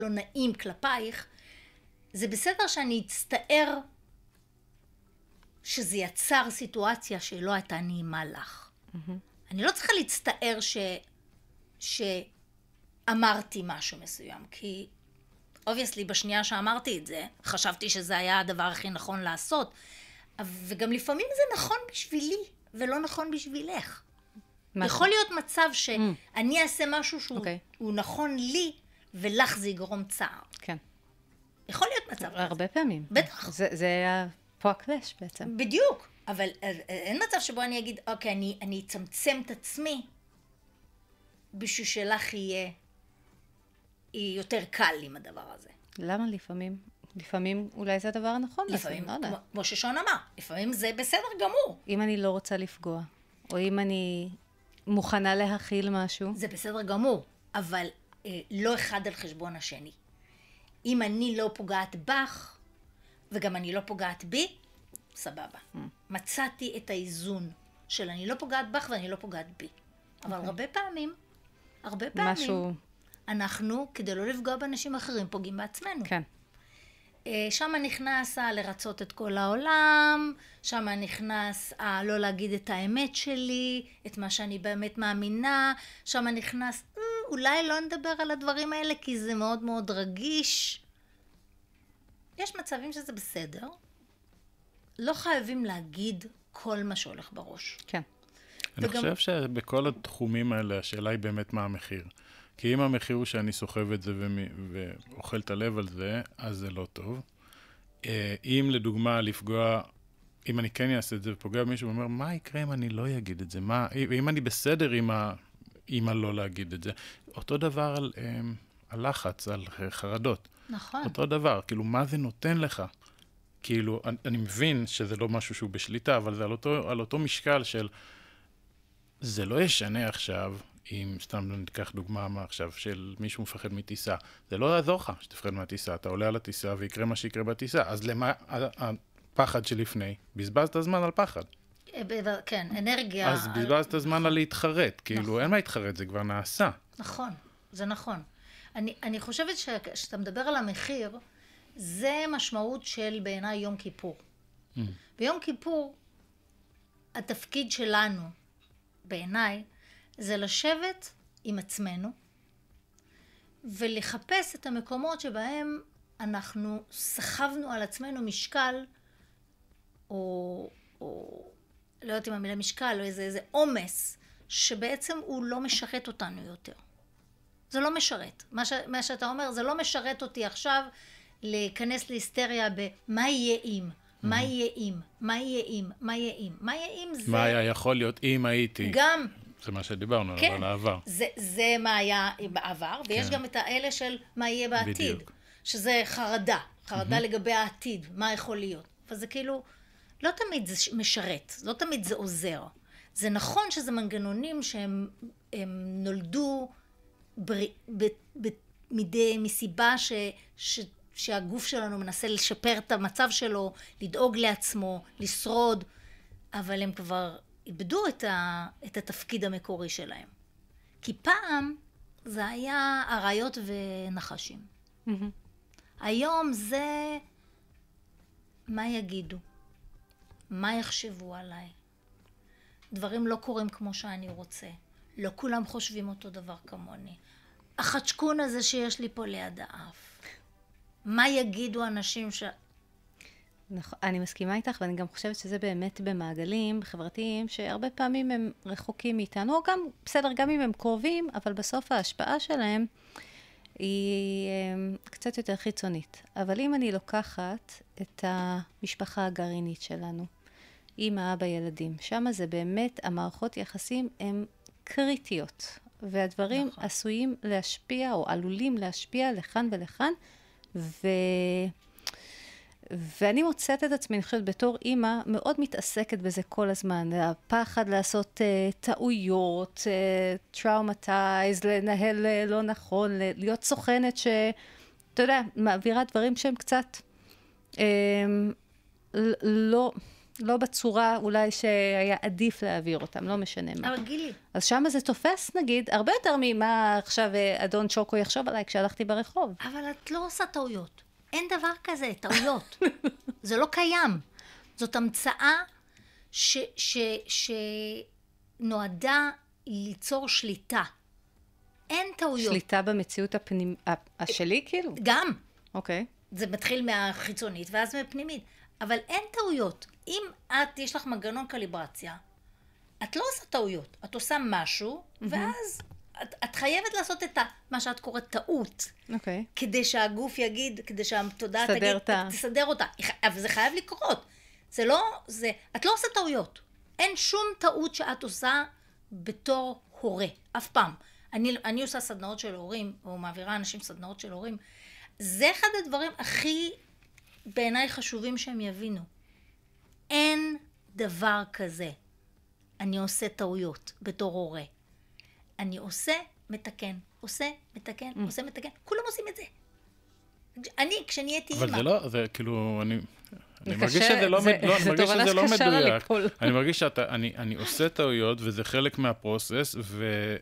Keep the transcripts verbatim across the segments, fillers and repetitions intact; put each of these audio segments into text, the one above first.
לא נעים כלפייך, זה בסדר שאני אצטער שזה יצר סיטואציה שלא הייתה נעימה לך. Mm-hmm. אני לא צריכה להצטער ש... שאמרתי משהו מסוים, כי obviously בשנייה שאמרתי את זה, חשבתי שזה היה הדבר הכי נכון לעשות, וגם לפעמים זה נכון בשבילי, ולא נכון בשבילך. משהו. יכול להיות מצב שאני mm. אעשה משהו שהוא okay. נכון לי, ולך זה יגרום צער. כן. יכול להיות מצב כזה. הרבה פעמים. בטח. זה, זה היה פה הקלאש בעצם. בדיוק. אבל אין מצב שבו אני אגיד, אוקיי, אני, אני אצמצם את עצמי, בשביל שלך יהיה, יהיה יותר קל עם הדבר הזה. למה לפעמים? לפעמים אולי זה הדבר הנכון. לפעמים, כמו, כמו ששון אמר, לפעמים זה בסדר גמור. אם אני לא רוצה לפגוע, או אם אני מוכנה להכיל משהו. זה בסדר גמור, אבל אה, לא אחד על חשבון השני. אם אני לא פוגעת בך, וגם אני לא פוגעת בי, סבבה. Mm. מצאתי את האיזון של אני לא פוגעת בך ואני לא פוגעת בי. אבל okay. הרבה פעמים, הרבה פעמים, משהו... אנחנו, כדי לא לפגוע באנשים אחרים, פוגעים בעצמנו. כן. שם נכנס לרצות את כל העולם, שם נכנס לא להגיד את האמת שלי, את מה שאני באמת מאמינה, שם נכנס, אולי לא נדבר על הדברים האלה, כי זה מאוד מאוד רגיש. יש מצבים שזה בסדר. לא חייבים להגיד כל מה שהולך בראש. כן. אני וגם... חושב שבכל התחומים האלה, השאלה היא באמת מה המחיר. כי אם המחיר הוא שאני סוחב את זה ואוכל את הלב על זה, אז זה לא טוב. אם לדוגמה לפגוע, אם אני כן אעשה את זה ופוגע במישהו, הוא אומר, מה יקרה אם אני לא אגיד את זה? מה, אם אני בסדר עם, ה, עם הלא להגיד את זה? אותו דבר על, על לחץ, על חרדות. נכון. אותו דבר, כאילו, מה זה נותן לך? כאילו, אני, אני מבין שזה לא משהו שהוא בשליטה, אבל זה על אותו, על אותו משקל של, זה לא ישנה עכשיו, אם סתם ניקח דוגמה מה עכשיו, של מישהו מפחד מטיסה. זה לא יעזור לך שתפחד מהטיסה. אתה עולה על הטיסה ויקרה מה שיקרה בטיסה. אז למה הפחד שלפני? בזבזת הזמן על פחד. כן, אנרגיה. אז בזבזת הזמן על להתחרט. כאילו, אין מה להתחרט, זה כבר נעשה. נכון, זה נכון. אני, אני חושבת שכשאתה מדבר על המחיר, זה משמעות של בעיניי יום כיפור. ביום כיפור, התפקיד שלנו, בעיניי, זה לשבת עם עצמנו, ולחפש את המקומות שבהם אנחנו סחבנו על עצמנו משקל, או, או לא יודעת אם המילה משקל, או איזה, איזה אומס, שבעצם הוא לא משרת אותנו יותר. זה לא משרת. מה, ש, מה שאתה אומר, זה לא משרת אותי עכשיו להיכנס להיסטריה במה יהיה אם, מה יהיה אם, מה יהיה אם, מה יהיה אם, מה יהיה אם זה... מה היה יכול להיות אם הייתי... גם... זה מה שדיברנו, כן, אבל העבר. זה, זה מה היה בעבר, ויש כן. גם את האלה של מה יהיה בעתיד. בדיוק. שזה חרדה, חרדה mm-hmm. לגבי העתיד, מה יכול להיות. וזה כאילו, לא תמיד זה משרת, לא תמיד זה עוזר. זה נכון שזה מנגנונים שהם הם נולדו בר, ב, ב, מדי, מסיבה ש, ש, שהגוף שלנו מנסה לשפר את המצב שלו, לדאוג לעצמו, לשרוד, אבל הם כבר... איבדו את, ה, את התפקיד המקורי שלהם. כי פעם זה היה אריות ונחשים. Mm-hmm. היום זה מה יגידו, מה יחשבו עליי. דברים לא קורים כמו שאני רוצה. לא כולם חושבים אותו דבר כמוני. החצ'קון הזה שיש לי פה ליד האף. מה יגידו אנשים ש... נכון, אני מסכימה איתך, ואני גם חושבת שזה באמת במעגלים חברתיים, שהרבה פעמים הם רחוקים מאיתנו, או גם, בסדר, גם אם הם קרובים, אבל בסוף ההשפעה שלהם היא קצת יותר חיצונית. אבל אם אני לוקחת את המשפחה הגרעינית שלנו, אמא, אבא, ילדים, שם זה באמת, המערכות יחסים הן קריטיות, והדברים נכון. עשויים להשפיע, או עלולים להשפיע לכאן ולכאן, ו... ואני מוצאת את עצמי, אני חושבת, בתור אימא, מאוד מתעסקת בזה כל הזמן. הפחד לעשות uh, טעויות, uh, טראומטייז, לנהל uh, לא נכון, להיות סוכנת שאתה יודע, מעבירה דברים שהם קצת um, לא, לא בצורה אולי שהיה עדיף להעביר אותם, לא משנה מה. אבל גילי. אז שם זה תופס, נגיד, הרבה יותר ממה עכשיו אדון צ'וקו יחשוב עליי כשהלכתי ברחוב. אבל את לא עושה טעויות. אין דבר כזה, טעויות. זה לא קיים. זאת המצאה ש, ש, שנועדה ליצור שליטה. אין טעויות. שליטה במציאות הפנימ... השלי, כאילו? גם. אוקיי. זה מתחיל מהחיצונית ואז מהפנימית. אבל אין טעויות. אם את, יש לך מנגנון קליברציה, את לא עושה טעויות. את עושה משהו, ואז את, את חייבת לעשות את ה, מה שאת קוראת טעות. אוקיי. כדי שהגוף יגיד, כדי שהתודעה תסדר תגיד, אותה. תסדר אותה. אבל זה חייב לקרות. זה לא, זה, את לא עושה טעויות. אין שום טעות שאת עושה בתור הורה. אף פעם. אני, אני עושה סדנאות של הורים, או מעבירה אנשים סדנאות של הורים. זה אחד הדברים הכי בעיניי חשובים שהם יבינו. אין דבר כזה. אני עושה טעויות בתור הורה. אני עושה, מתקן. עושה, מתקן, mm. עושה, מתקן. כולם עושים את זה. אני, כשנהייתי אימא... אבל זה לא, זה כאילו, אני... אני מרגיש קשה, שזה לא, זה, לא, זה אני מרגיש שזה לא מדויק. אני מרגיש שאתה, אני, אני עושה טעויות, וזה חלק מהפרוסס, ו,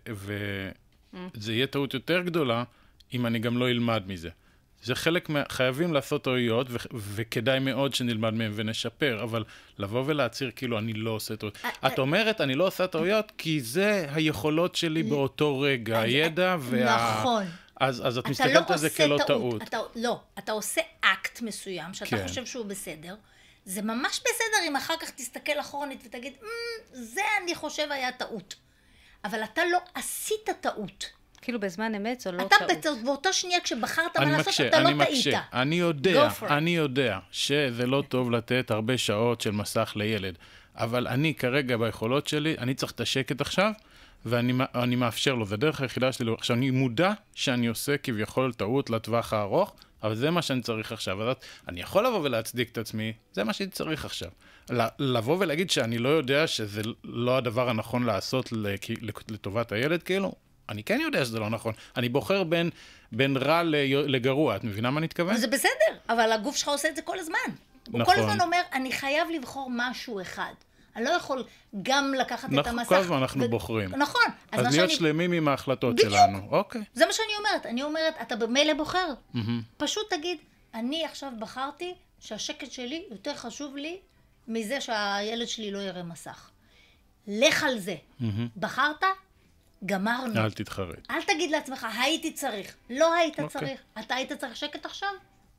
וזה יהיה טעות יותר גדולה, אם אני גם לא אלמד מזה. זה חלק מה... חייבים לעשות טעויות, ו... וכדאי מאוד שנלמד מהם ונשפר, אבל לבוא ולהצהיר כאילו אני לא עושה טעויות. את אומרת, אני לא עושה טעויות, כי זה היכולות שלי באותו רגע, הידע וה... נכון. אז, אז את מסתכלת על זה כלא טעות. אתה, לא, אתה עושה אקט מסוים, שאתה כן. חושב שהוא בסדר, זה ממש בסדר אם אחר כך תסתכל אחורנית ותגיד, mm, זה אני חושב היה טעות. אבל אתה לא עשית טעות. כאילו בזמן אמת זו לא אתה טעות. אתה באותו שנייה כשבחרת מה לעשות, מקשה, אתה לא אני טעית. מקשה. אני יודע, אני יודע שזה לא טוב לתת הרבה שעות של מסך לילד, אבל אני כרגע ביכולות שלי, אני צריך את השקט עכשיו, ואני אני מאפשר לו, זה דרך היחידה שלי. עכשיו, אני מודע שאני עושה כביכול טעות לטווח הארוך, אבל זה מה שאני צריך עכשיו. אז אני יכול לבוא ולהצדיק את עצמי, זה מה שאני צריך עכשיו. לבוא ולהגיד שאני לא יודע שזה לא הדבר הנכון לעשות לטובת הילד, כאילו, אני כן יודע שזה לא נכון. אני בוחר בין, בין רע לגרוע. את מבינה מה אני מתכוון? זה בסדר, אבל הגוף שלך עושה את זה כל הזמן. נכון. הוא כל הזמן אומר, אני חייב לבחור משהו אחד. אני לא יכול גם לקחת נכון, את המסך. כל הזמן אנחנו ו... בוחרים. נכון. אז, אז להיות שאני... שלמים עם ההחלטות בדיוק. שלנו. אוקיי. זה מה שאני אומרת. אני אומרת, אתה במילא בוחר. Mm-hmm. פשוט תגיד, אני עכשיו בחרתי שהשקט שלי יותר חשוב לי מזה שהילד שלי לא יראה מסך. לך על זה. Mm-hmm. בחרת? גמרנו. אל תתחרט. אל תגיד לעצמך, הייתי צריך. לא היית אוקיי. צריך. אתה היית צריך שקט עכשיו?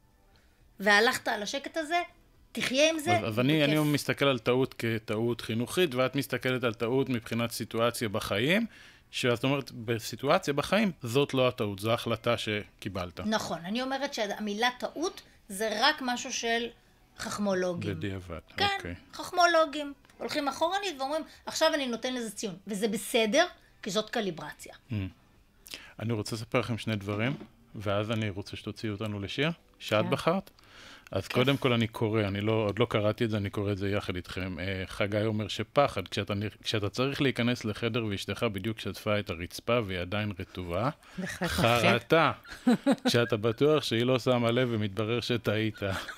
והלכת על השקט הזה? תחיה עם זה. אז, אז אני, אני מסתכל על טעות כטעות חינוכית, ואת מסתכלת על טעות מבחינת סיטואציה בחיים, שאת אומרת, בסיטואציה בחיים, זאת לא הטעות, זו ההחלטה שקיבלת. נכון, אני אומרת שהמילה טעות זה רק משהו של חכמולוגים. בדיעבד, כן, אוקיי. חכמולוגים. הולכים אחורנית ואומרים, עכשיו אני נותן לזה ציון. וזה בסדר, כי זאת קליברציה. Mm. אני רוצה לספר לכם שני דברים, ואז אני רוצה שתוציאו אותנו לשיר, שאת כן. בחרת. אז כיף. קודם כל אני קורא, אני לא, עוד לא קראתי את זה, אני קורא את זה יחד איתכם. חגי אומר שפחד, כשאתה, כשאתה צריך להיכנס לחדר ואשתך בדיוק שטפה את הרצפה והיא עדיין רטובה, חרטה, כשאתה בטוח שהיא לא שמה לב ומתברר שטעית.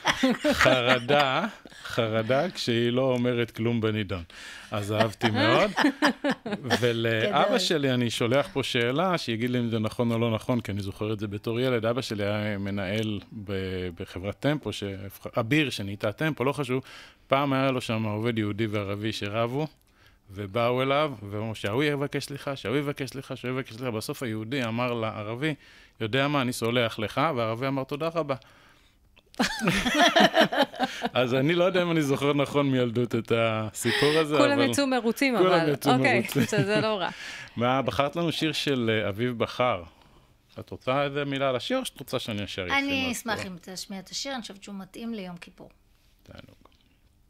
חרדה, חרדה כשהיא לא אומרת כלום בנידון. אז אהבתי מאוד. ולאבא שלי אני שולח פה שאלה, שיגיד לי אם זה נכון או לא נכון, כי אני זוכר את זה בתור ילד. אבא שלי היה מנהל בחברת טמפו, אביר שנהייתה טמפו, לא חשוב. פעם היה לו שם עובד יהודי וערבי שרבו, ובאו אליו, ואומרו שההוא יבקש סליחה, שההוא יבקש סליחה, שההוא יבקש סליחה. בסוף היהודי אמר לערבי, יודע מה, אני סולח לך, והערבי אמר תודה רבה. אז אני לא יודע אם אני זוכר נכון מילדות את הסיפור הזה, כולם יצאו מרוצים, אבל אוקיי, זה לא רע. מה, בחרת לנו שיר של אביב בחר. את רוצה איזה מילה על השיר, או שאת רוצה שאני אשאר? אני אשמח אם תשמיע את השיר, אני חושבת שהוא מתאים ליום כיפור. תענו.